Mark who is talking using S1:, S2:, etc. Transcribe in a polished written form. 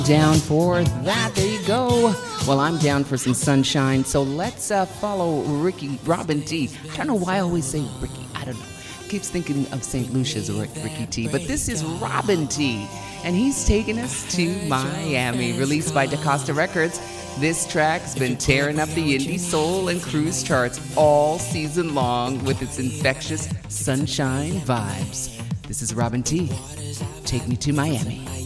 S1: Down for that. There you go. Well, I'm down for some sunshine. So let's follow Robin T. I don't know why I always say Ricky. I don't know. Keeps thinking of St. Lucia's or Ricky T. But this is Robin T. And he's taking us to Miami. Released by DaCosta Records. This track's been tearing up the indie soul and cruise charts all season long with its infectious sunshine vibes. This is Robin T. Take me to Miami.